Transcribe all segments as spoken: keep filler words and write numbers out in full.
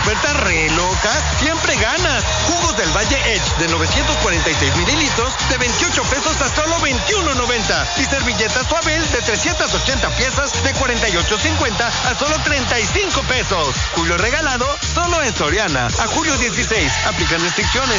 oferta re loca, siempre ganas. Jugos del Valle Edge de novecientos cuarenta y seis mililitros de veintiocho pesos a solo veintiuno noventa. Y servilletas Suabel de trescientas ochenta piezas de cuarenta y ocho cincuenta a solo treinta y cinco pesos. Julio regalado solo en Soriana. A julio dieciséis. Aplican restricciones.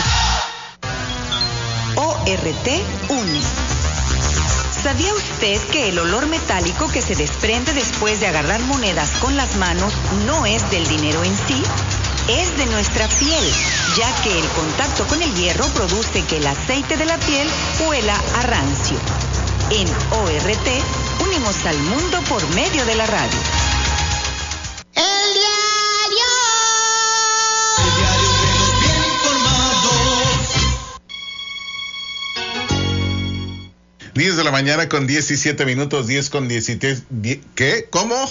O R T uno. ¿Sabía usted que el olor metálico que se desprende después de agarrar monedas con las manos no es del dinero en sí? Es de nuestra piel, ya que el contacto con el hierro produce que el aceite de la piel huela a rancio. En O R T unimos al mundo por medio de la radio. El diario. El diario de los bien informados. diez de la mañana con diecisiete minutos, diez con diecisiete. ¿Qué? ¿Cómo?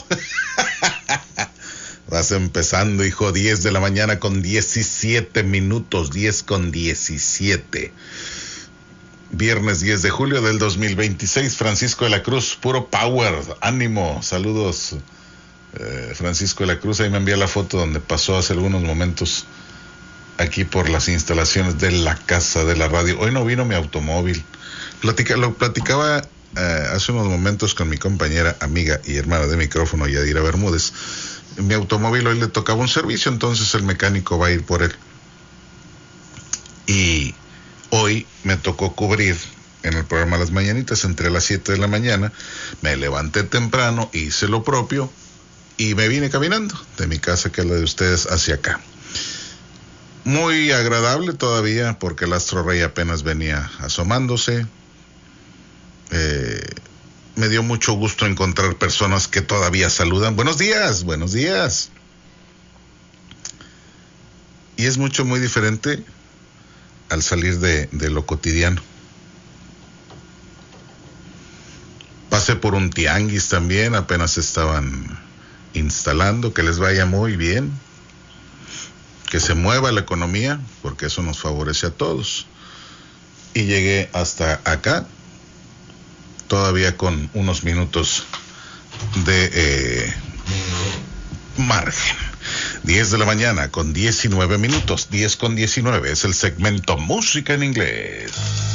Vas empezando, hijo. Diez de la mañana con diecisiete minutos, diez con diecisiete. Viernes diez de julio del dos mil veintiséis. Francisco de la Cruz, puro power, ánimo, saludos. eh, Francisco de la Cruz, ahí me envía la foto donde pasó hace algunos momentos aquí por las instalaciones de la casa de la radio. Hoy no vino mi automóvil. Platica, lo platicaba eh, hace unos momentos con mi compañera, amiga y hermana de micrófono, Yadira Bermúdez. Mi automóvil hoy le tocaba un servicio, entonces el mecánico va a ir por él. Y hoy me tocó cubrir en el programa Las Mañanitas entre las siete de la mañana. Me levanté temprano, hice lo propio y me vine caminando de mi casa, que es la de ustedes, hacia acá. Muy agradable todavía porque el astro rey apenas venía asomándose. Eh, me dio mucho gusto encontrar personas que todavía saludan. Buenos días, buenos días. Y es mucho, muy diferente al salir de, de lo cotidiano. Pasé por un tianguis también, apenas estaban instalando. Que les vaya muy bien, que se mueva la economía, porque eso nos favorece a todos. Y llegué hasta acá, todavía con unos minutos de eh, margen. diez de la mañana con diecinueve minutos, diez con diecinueve, es el segmento Música en Inglés.